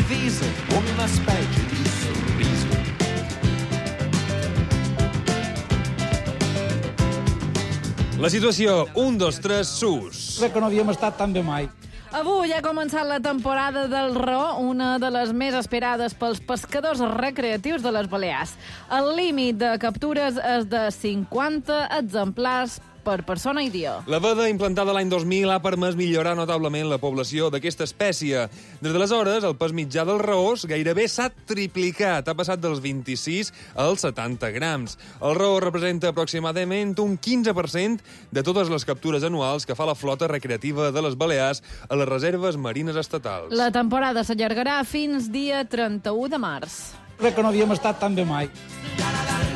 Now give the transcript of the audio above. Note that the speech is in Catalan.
condiviso una specie di sorriso. La situació, 1, 2, 3, sus. Crec que no havíem estat tan bé mai. Avui ha començat la temporada del raó, una de les més esperades pels pescadors recreatius de les Balears. El límit de captures és de 50 exemplars per persona i dia. La veda implantada l'any 2000 ha permès millorar notablement la població d'aquesta espècie. Des d'aleshores, el pes mitjà del raós gairebé s'ha triplicat. Ha passat dels 26 als 70 grams. El raó representa aproximadament un 15% de totes les captures anuals que fa la flota recreativa de les Balears a les reserves marines estatals. La temporada s'allargarà fins dia 31 de març. Crec que no havíem estat tan bé mai.